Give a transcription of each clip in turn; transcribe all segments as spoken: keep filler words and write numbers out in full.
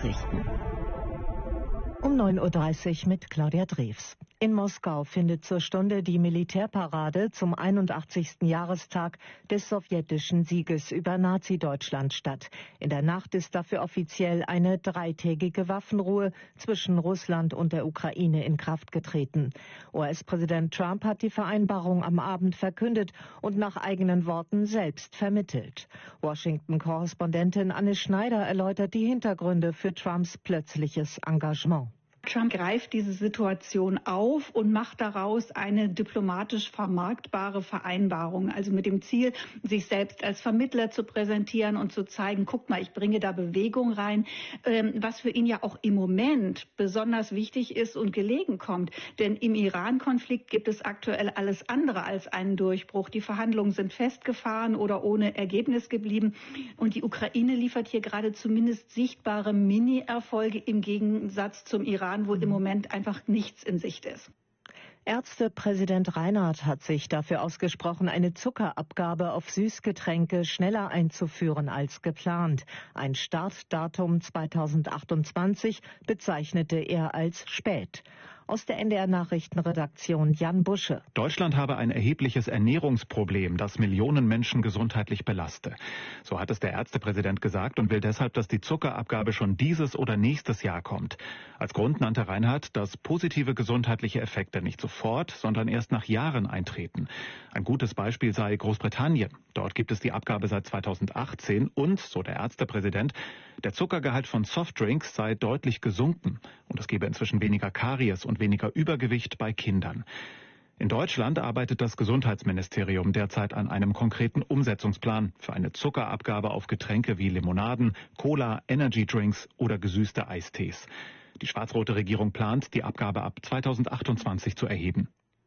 Nachrichten. Um neun Uhr dreißig mit Claudia Drews. In Moskau findet zur Stunde die Militärparade zum einundachtzigsten Jahrestag des sowjetischen Sieges über Nazi-Deutschland statt. In der Nacht ist dafür offiziell eine dreitägige Waffenruhe zwischen Russland und der Ukraine in Kraft getreten. U S-Präsident Trump hat die Vereinbarung am Abend verkündet und nach eigenen Worten selbst vermittelt. Washington-Korrespondentin Anne Schneider erläutert die Hintergründe für Trumps plötzliches Engagement. Trump greift diese Situation auf und macht daraus eine diplomatisch vermarktbare Vereinbarung, also mit dem Ziel, sich selbst als Vermittler zu präsentieren und zu zeigen, guck mal, ich bringe da Bewegung rein, was für ihn ja auch im Moment besonders wichtig ist und gelegen kommt. Denn im Iran-Konflikt gibt es aktuell alles andere als einen Durchbruch. Die Verhandlungen sind festgefahren oder ohne Ergebnis geblieben. Und die Ukraine liefert hier gerade zumindest sichtbare Mini-Erfolge im Gegensatz zum Iran, wo im Moment einfach nichts in Sicht ist. Ärztepräsident Reinhardt hat sich dafür ausgesprochen, eine Zuckerabgabe auf Süßgetränke schneller einzuführen als geplant. Ein Startdatum zweitausendachtundzwanzig bezeichnete er als spät. Aus der N D R-Nachrichtenredaktion Jan Busche. Deutschland habe ein erhebliches Ernährungsproblem, das Millionen Menschen gesundheitlich belaste. So hat es der Ärztepräsident gesagt und will deshalb, dass die Zuckerabgabe schon dieses oder nächstes Jahr kommt. Als Grund nannte Reinhardt, dass positive gesundheitliche Effekte nicht sofort, sondern erst nach Jahren eintreten. Ein gutes Beispiel sei Großbritannien. Dort gibt es die Abgabe seit zweitausendachtzehn und, so der Ärztepräsident, der Zuckergehalt von Softdrinks sei deutlich gesunken und es gebe inzwischen weniger Karies und weniger Übergewicht bei Kindern. In Deutschland arbeitet das Gesundheitsministerium derzeit an einem konkreten Umsetzungsplan für eine Zuckerabgabe auf Getränke wie Limonaden, Cola, Energydrinks oder gesüßte Eistees. Die schwarz-rote Regierung plant, die Abgabe ab zweitausendachtundzwanzig zu erheben.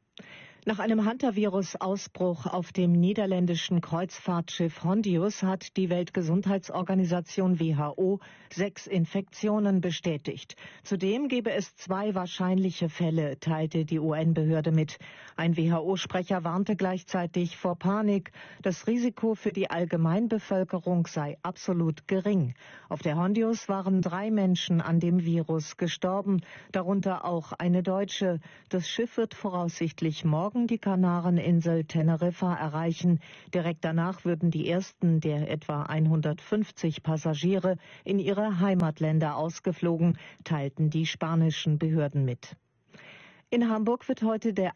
Nach einem Hantavirus-Ausbruch auf dem niederländischen Kreuzfahrtschiff Hondius hat die Weltgesundheitsorganisation W H O sechs Infektionen bestätigt. Zudem gebe es zwei wahrscheinliche Fälle, teilte die U N-Behörde mit. Ein W H O-Sprecher warnte gleichzeitig vor Panik. Das Risiko für die Allgemeinbevölkerung sei absolut gering. Auf der Hondius waren drei Menschen an dem Virus gestorben, darunter auch eine Deutsche. Das Schiff wird voraussichtlich morgen die Kanareninsel Teneriffa erreichen. Direkt danach würden die ersten der etwa hundertfünfzig Passagiere in ihre Heimatländer ausgeflogen, teilten die spanischen Behörden mit. In Hamburg wird heute der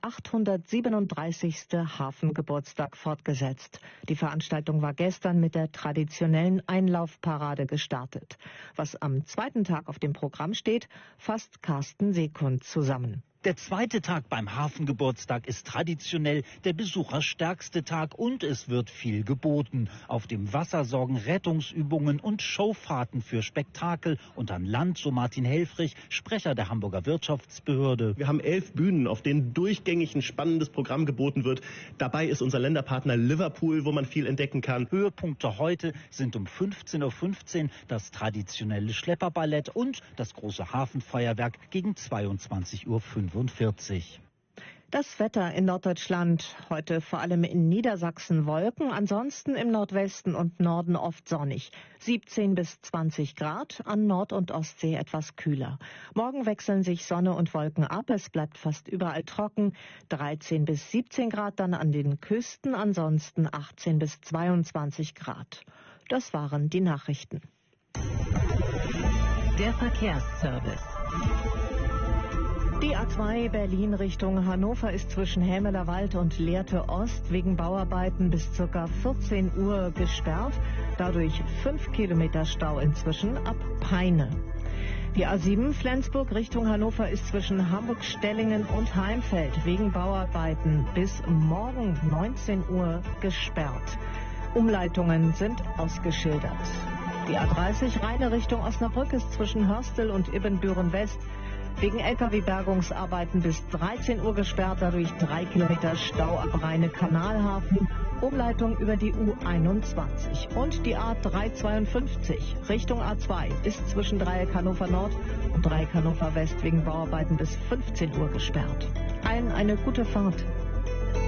achthundertsiebenunddreißigste Hafengeburtstag fortgesetzt. Die Veranstaltung war gestern mit der traditionellen Einlaufparade gestartet. Was am zweiten Tag auf dem Programm steht, fasst Carsten Sekund zusammen. Der zweite Tag beim Hafengeburtstag ist traditionell der besucherstärkste Tag und es wird viel geboten. Auf dem Wasser sorgen Rettungsübungen und Showfahrten für Spektakel und an Land, so Martin Helfrich, Sprecher der Hamburger Wirtschaftsbehörde. Wir haben elf Bühnen, auf denen durchgängig ein spannendes Programm geboten wird. Dabei ist unser Länderpartner Liverpool, wo man viel entdecken kann. Höhepunkte heute sind um fünfzehn Uhr fünfzehn das traditionelle Schlepperballett und das große Hafenfeuerwerk gegen zweiundzwanzig Uhr fünfundvierzig. Das Wetter in Norddeutschland heute vor allem in Niedersachsen Wolken, ansonsten im Nordwesten und Norden oft sonnig. siebzehn bis zwanzig Grad, an Nord- und Ostsee etwas kühler. Morgen wechseln sich Sonne und Wolken ab, es bleibt fast überall trocken. dreizehn bis siebzehn Grad dann an den Küsten, ansonsten achtzehn bis zweiundzwanzig Grad. Das waren die Nachrichten. Der Verkehrsservice. Die A zwei Berlin Richtung Hannover ist zwischen Hämelerwald und Lehrte Ost wegen Bauarbeiten bis ca. vierzehn Uhr gesperrt. Dadurch fünf Kilometer Stau inzwischen ab Peine. Die A sieben Flensburg Richtung Hannover ist zwischen Hamburg-Stellingen und Heimfeld wegen Bauarbeiten bis morgen neunzehn Uhr gesperrt. Umleitungen sind ausgeschildert. Die A dreißig Rheine Richtung Osnabrück ist zwischen Hörstel und Ibbenbüren West wegen L K W-Bergungsarbeiten bis dreizehn Uhr gesperrt, dadurch drei Kilometer Stau ab Rheine-Kanalhafen, Umleitung über die U einundzwanzig. Und die A dreihundertzweiundfünfzig Richtung A zwei ist zwischen Dreieck Hannover Nord und Dreieck Hannover West wegen Bauarbeiten bis fünfzehn Uhr gesperrt. Allen eine gute Fahrt.